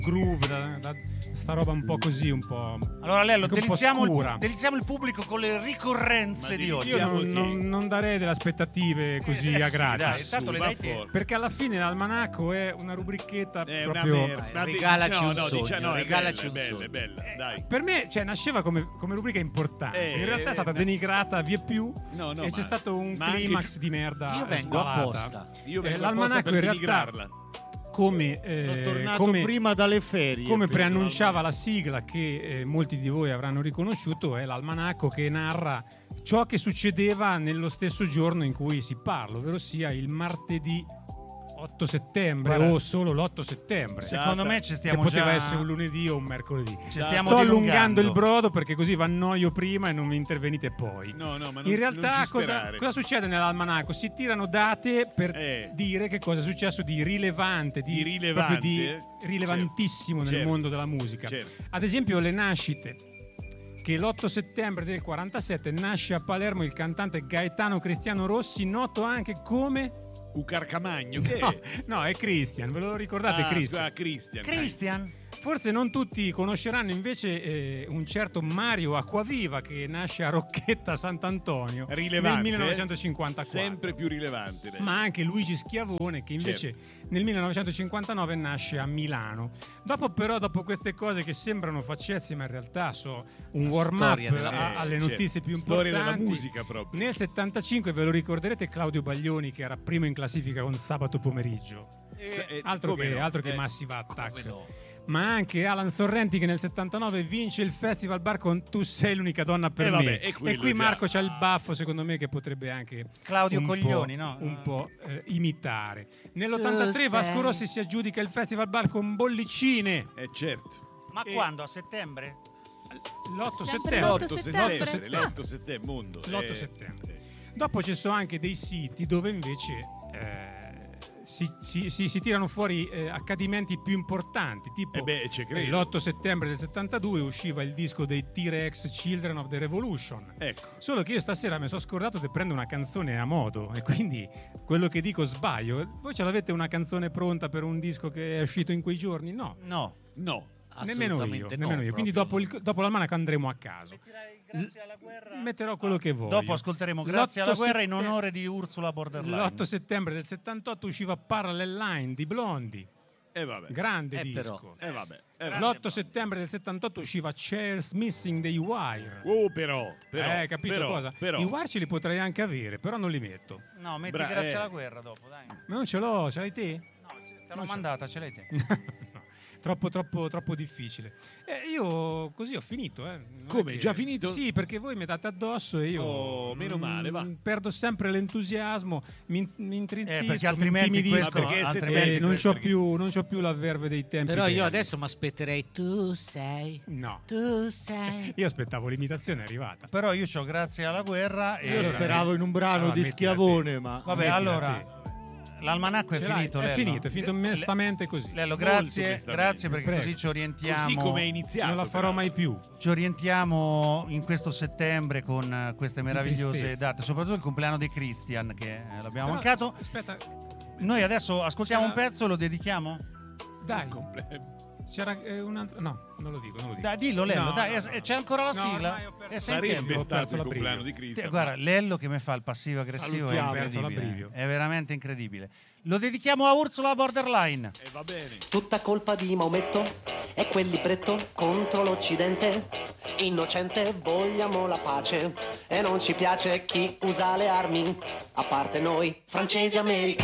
groove, da sta roba un po' così, un po'. Allora Lello, anche un po' scura. delizziamo il pubblico con le ricorrenze di oggi. Io non darei delle aspettative così a gratis. Dai, tanto le dai te. Perché alla fine l'almanacco è una rubrichetta proprio. Regalaci un sogno, regalaci un sogno. È bella, dai. Per me, nasceva come rubrica importante. In realtà è stata denigrata via più. E c'è stato un climax di merda. Io vengo apposta. L'almanacco in realtà, come sono tornato prima dalle ferie, come preannunciava la sigla che molti di voi avranno riconosciuto, è l'almanacco che narra ciò che succedeva nello stesso giorno in cui si parla, ovvero sia il martedì 8 settembre o solo l'8 settembre. Secondo me ci stiamo che poteva già... essere un lunedì o un mercoledì. Sto allungando il brodo perché così vi annoio prima e non mi intervenite poi. No, ma in realtà cosa succede nell'almanacco? Si tirano date per dire che cosa è successo di rilevante, di rilevantissimo nel mondo della musica. Ad esempio le nascite, che l'8 settembre del 47 nasce a Palermo il cantante Gaetano Cristiano Rossi, noto anche come Ucarcamagno. No, è Christian, ve lo ricordate? Christian? Forse non tutti conosceranno invece un certo Mario Acquaviva, che nasce a Rocchetta Sant'Antonio nel 1954. Sempre più rilevante. Ma anche Luigi Schiavone, che invece nel 1959 nasce a Milano. Dopo queste cose che sembrano faccezze, ma in realtà sono un warm-up alle notizie più importanti. Storia della musica proprio. Nel 75, ve lo ricorderete, Claudio Baglioni, che era primo in classifica con Sabato Pomeriggio. Altro che Massive Attack. Ma anche Alan Sorrenti, che nel 79 vince il Festival Bar con Tu sei l'unica donna per me. E qui Marco c'ha il baffo, secondo me, che potrebbe anche Claudio Coglioni, un po' imitare. Nell'83 Vasco Rossi si aggiudica il Festival Bar con Bollicine. Certo. Ma quando? A settembre? L'8 settembre. Dopo ci sono anche dei siti dove invece si tirano fuori accadimenti più importanti, tipo l'8 settembre del 72 usciva il disco dei T-Rex, Children of the Revolution. Solo che io stasera mi sono scordato di prendere una canzone a modo, e quindi quello che dico sbaglio. Voi ce l'avete una canzone pronta per un disco che è uscito in quei giorni? No. Nemmeno io. Quindi dopo l'almanacco andremo a caso. Grazie alla guerra. Metterò quello che voglio. Dopo ascolteremo Grazie alla guerra in onore di Ursula Borderline. L'8 settembre del 78 usciva Parallel Line di Blondie. Grande disco. L'8 settembre del 78 usciva Chairs Missing dei Wire. Però capito cosa? I Wire ce li potrei anche avere, però non li metto. No, metti Grazie alla guerra dopo, dai. Ma non ce l'ho, ce l'hai te? No, te l'ho mandata, ce l'hai te. Troppo difficile. Io così ho finito. Come? Già finito? Sì, perché voi mi date addosso e io meno male, va. Perdo sempre l'entusiasmo, mi intrintisco, perché altrimenti non c'ho più la verve dei tempi. Però io adesso mi aspetterei tu sei. Io aspettavo l'imitazione, è arrivata. Però io c'ho Grazie alla guerra e io speravo in un brano di Schiavone, ma vabbè, allora l'almanacco è finito, Lello. È finito onestamente così. Lello, grazie perché così ci orientiamo. Così come è iniziato. Non la farò mai più. Ci orientiamo in questo settembre con queste meravigliose date, soprattutto il compleanno di Christian, che l'abbiamo mancato. Aspetta. Noi adesso ascoltiamo un pezzo e lo dedichiamo? Dai. C'era un altro. No, non lo dico. Dai, dillo, Lello, c'è ancora la sigla? Sarebbe stato il compleanno di Cristian. Guarda, Lello che mi fa il passivo aggressivo è incredibile. È veramente incredibile. Lo dedichiamo a Ursula Borderline. E va bene. Tutta colpa di Maometto e quel libretto contro l'Occidente. Innocente, vogliamo la pace e non ci piace chi usa le armi, a parte noi francesi americani.